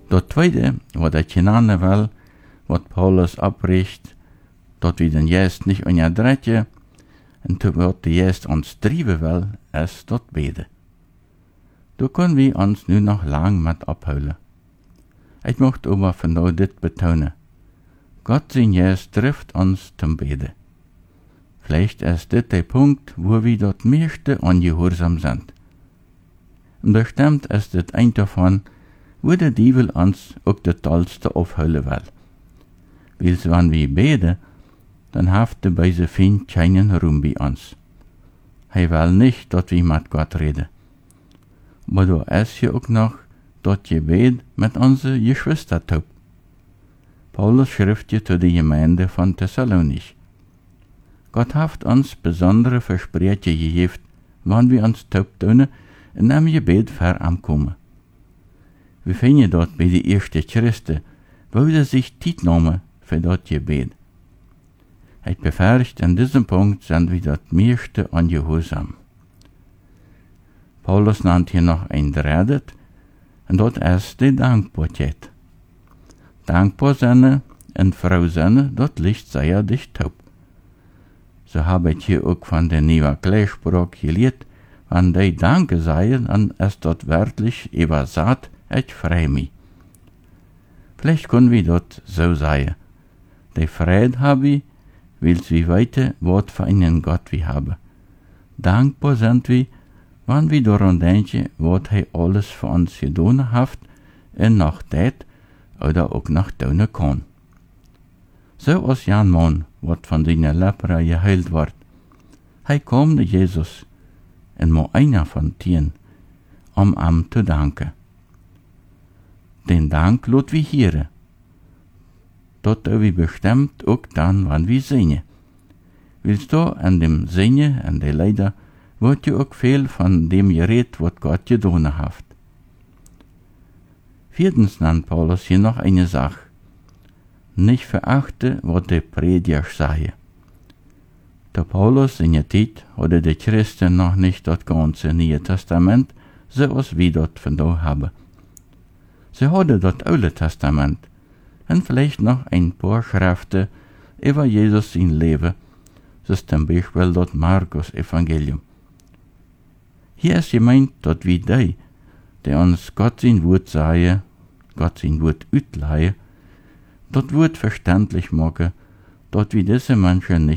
Dat tweede, wat ik genannt wil, wat Paulus abricht, dat we den juist niet onderdrekken, en wat de juist ons drijven wil, is dat beden. Daar kunnen we ons nu nog lang met ophouden. Ik mocht aber vandaag dit betonen. Gott zijn juist drijft ons zum beden. Vielleicht ist dit der Punkt, wo wir das meiste ungehorsam sind. Und bestimmt ist dit ein davon, wo der Teufel uns auch das Tollste aufholen will. Weil wenn wir beten, dann haft der böse Feind keinen Raum bei uns. Er will nicht, dass wir mit Gott reden. Aber da ist ja auch noch das Gebet mit unseren Geschwistern tut. Paulus schrift ja zu der Gemeinde von Thessalonich. Gott hat uns besondere Versprechen gegeben, wenn wir uns taub tun und am Gebet vorankommen. Wir finden dort bei den ersten Christen, wo sie sich Zeit nehmen für das Gebet. Ich befürchte, an diesem Punkt sind wir das meiste ungehorsam. Paulus nennt hier noch ein Drittes, und das ist die Dankbarkeit. Dankbar sein und froh sein, das liegt sehr dicht taub. So habe ich hier auch von der neuen Gleichsprache gelehrt, wenn die Danke sagen, dann ist das wörtlich übersetzt, ich freue mich. Vielleicht können wir das so sagen. Die Freude habe ich, weil wir weiter, was für einen Gott wir haben. Dankbar sind wir, wenn wir daran denken, was er alles für uns getan hat und noch tät oder auch noch tun kann. So als Jan Mann, wat von seiner Lepra geheilt wird. Hij kam de Jesus en mo einer von tien, ihm zu danken. Den Dank lot wir hören. Dort wir bestimmt auch dann, wann wir singen. Willst du an dem Singen, an der Leider, wird ja auch viel von dem geredet, was Gott getan hat. Viertens nennt Paulus hier noch eine Sache. Nicht verachte, was der Prediger sei. Der Paulus in der Zeit hatte die Christen noch nicht das ganze Neue Testament, so als wir das von da haben. Sie hatten das Alte Testament und vielleicht noch ein paar Schriften über Jesus sein Leben, so zum Beispiel das Markus-Evangelium. Hier ist gemeint, dass wir die uns Gott sein Wort sagen, Gott sein Wort utleihen, das Wort verständlich machen, dass wir diese Menschen nicht